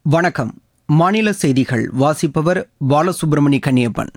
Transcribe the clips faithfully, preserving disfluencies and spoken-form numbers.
வணக்கம். மாநில செய்திகள் வாசிப்பவர் பாலசுப்ரமணி கன்னியப்பன்.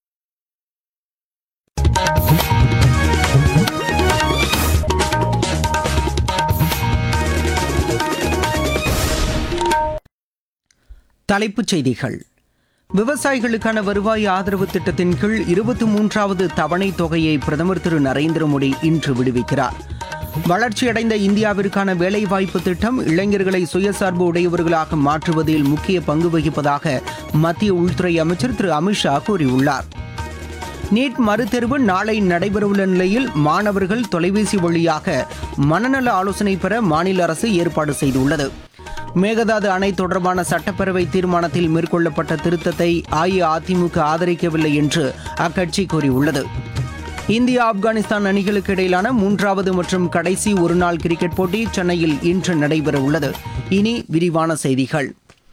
தலைப்புச் செய்திகள். விவசாயிகளுக்கான வருவாய் ஆதரவு திட்டத்தின் கீழ் இருபத்தி மூன்றாவது தவணை தொகையை பிரதமர் திரு நரேந்திர மோடி இன்று விடுவிக்கிறார். வளர்ச்சியடைந்த இந்தியாவிற்கான வேலைவாய்ப்பு திட்டம் இளைஞர்களை சுயசார்பு உடையவர்களாக மாற்றுவதில் முக்கிய பங்கு வகிப்பதாக மத்திய உள்துறை அமைச்சர் திரு அமித்ஷா கூறியுள்ளார். நீட் மறுதேர்வு நாளை நடைபெறவுள்ள நிலையில் மாணவர்கள் தொலைபேசி வழியாக மனநல ஆலோசனை பெற மாநில அரசு ஏற்பாடு செய்துள்ளது. மேகதாது அணை தொடர்பான சட்டப்பேரவை தீர்மானத்தில் மேற்கொள்ளப்பட்ட திருத்தத்தை அஇஅதிமுக ஆதரிக்கவில்லை என்று அக்கட்சி கூறியுள்ளது. இந்தியா ஆப்கானிஸ்தான் அணிகளுக்கு இடையிலான மூன்றாவது மற்றும் கடைசி ஒருநாள் கிரிக்கெட் போட்டி சென்னையில் இன்று நடைபெறவுள்ளது. இனி விரிவான செய்திகள்.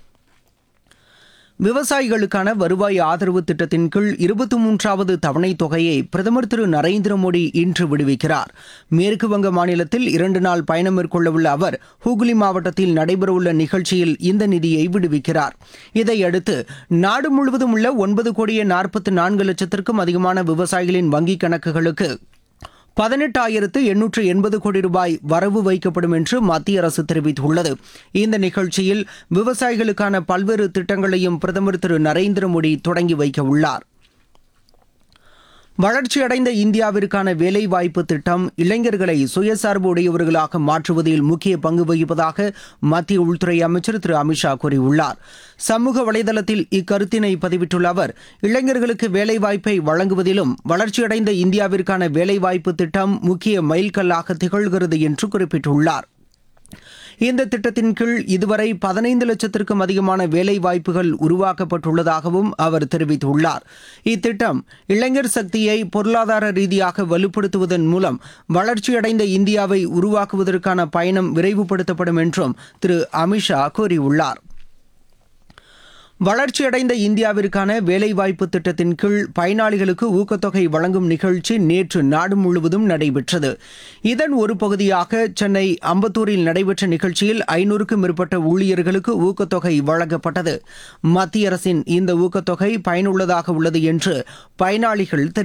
விவசாயிகளுக்கான வருவாய் ஆதரவு திட்டத்தின் கீழ் இருபத்தி மூன்றாவது தவணை தொகையை பிரதமர் திரு நரேந்திர மோடி இன்று விடுவிக்கிறார். மேற்குவங்க மாநிலத்தில் இரண்டு நாள் பயணம் மேற்கொள்ளவுள்ள அவர் ஹூக்ளி மாவட்டத்தில் நடைபெறவுள்ள நிகழ்ச்சியில் இந்த நிதியை விடுவிக்கிறார். இதையடுத்து நாடு முழுவதும் உள்ள ஒன்பது கோடியே நாற்பத்தி நான்கு லட்சத்திற்கும் அதிகமான விவசாயிகளின் வங்கிக் கணக்குகளுக்கு பதினெட்டாயிரத்து எண்ணூற்று எண்பது கோடி ரூபாய் வரவு வைக்கப்படும் என்று மத்திய அரசு தெரிவித்துள்ளது. இந்த நிகழ்ச்சியில் விவசாயிகளுக்கான பல்வேறு திட்டங்களையும் பிரதமர் திரு நரேந்திர மோடி தொடங்கி வைக்க உள்ளார். வளர்ச்சியடைந்த இந்தியாவிற்கான வேலைவாய்ப்பு திட்டம் இளைஞர்களை சுயசார்பு உடையவர்களாக மாற்றுவதில் முக்கிய பங்கு வகிப்பதாக மத்திய உள்துறை அமைச்சர் திரு அமித்ஷா கூறியுள்ளார். சமூக வலைதளத்தில் இக்கருத்தினை பதிவிட்டுள்ள அவர், இளைஞர்களுக்கு வேலைவாய்ப்பை வழங்குவதிலும் வளர்ச்சியடைந்த இந்தியாவிற்கான வேலைவாய்ப்பு திட்டம் முக்கிய மைல்கல்லாக திகழ்கிறது என்று குறிப்பிட்டுள்ளார். இந்த திட்டத்தின் கீழ் இதுவரை பதினைந்து லட்சத்திற்கும் அதிகமான வேலை வாய்ப்புகள் உருவாக்கப்பட்டுள்ளதாகவும் அவர் தெரிவித்துள்ளார். இத்திட்டம் இளைஞர் சக்தியை பொருளாதார ரீதியாக வலுப்படுத்துவதன் மூலம் வளர்ச்சியடைந்த இந்தியாவை உருவாக்குவதற்கான பயணம் விரைவுபடுத்தப்படும் என்றும் திரு அமித்ஷா கூறியுள்ளார். வளர்ச்சியடைந்த இந்தியாவிற்கான வேலைவாய்ப்பு திட்டத்தின் கீழ் பயனாளிகளுக்கு ஊக்கத்தொகை வழங்கும் நிகழ்ச்சி நேற்று நாடு முழுவதும் நடைபெற்றது. இதன் ஒரு பகுதியாக சென்னை அம்பத்தூரில் நடைபெற்ற நிகழ்ச்சியில் ஐநூறுக்கும் மேற்பட்ட ஊழியர்களுக்கு ஊக்கத்தொகை வழங்கப்பட்டது. மத்திய அரசின் இந்த ஊக்கத்தொகை பயனுள்ளதாக உள்ளது என்று பயனாளிகள் தெரிவித்தனர்.